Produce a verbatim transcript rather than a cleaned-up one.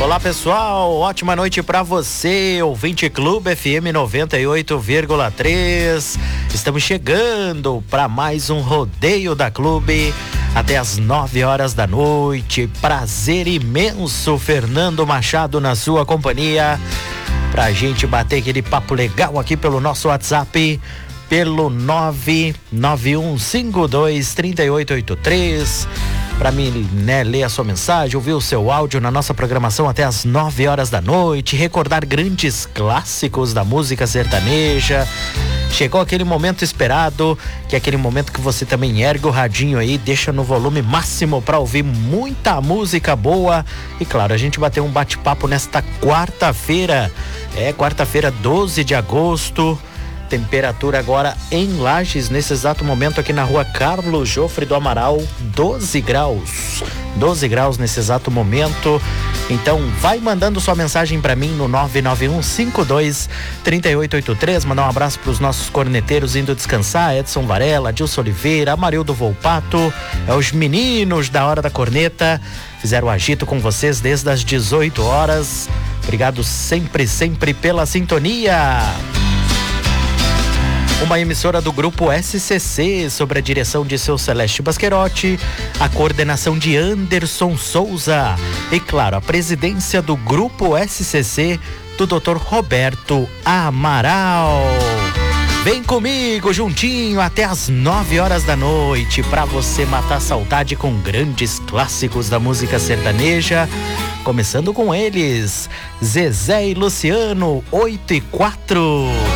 Olá pessoal, ótima noite pra você, ouvinte Clube F M noventa e oito vírgula três. Estamos chegando para mais um rodeio da Clube até as nove horas da noite. Prazer imenso, Fernando Machado na sua companhia, pra gente bater aquele papo legal aqui pelo nosso WhatsApp, pelo nove nove um cinco dois três oito oito três. Para mim, né, ler a sua mensagem, ouvir o seu áudio na nossa programação até as nove horas da noite, recordar grandes clássicos da música sertaneja. Chegou aquele momento esperado, que é aquele momento que você também ergue o radinho aí, deixa no volume máximo para ouvir muita música boa. E claro, a gente bateu um bate-papo nesta quarta-feira, é quarta-feira, doze de agosto. Temperatura agora em Lages, nesse exato momento aqui na rua Carlos Jofre do Amaral, doze graus. doze graus nesse exato momento. Então vai mandando sua mensagem para mim no nove nove um cinco dois três oito oito três. Mandar um abraço para os nossos corneteiros indo descansar: Edson Varela, Dilson Oliveira, Amarildo Volpato, é os meninos da Hora da Corneta. Fizeram o agito com vocês desde as dezoito horas. Obrigado sempre, sempre pela sintonia. Uma emissora do Grupo S C C, sob a direção de seu Celeste Basquerotti, a coordenação de Anderson Souza e, claro, a presidência do Grupo S C C do doutor Roberto Amaral. Vem comigo juntinho até as nove horas da noite para você matar saudade com grandes clássicos da música sertaneja. Começando com eles, Zezé e Luciano, oito e quatro.